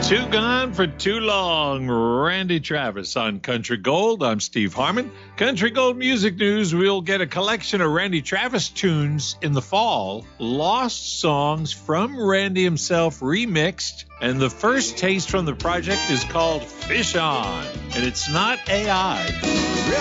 Too gone for too long. Randy Travis on Country Gold. I'm Steve Harmon. Country Gold Music News. We'll get a collection of Randy Travis tunes in the fall. Lost songs from Randy himself remixed. And the first taste from the project is called Fish On. And it's not AI.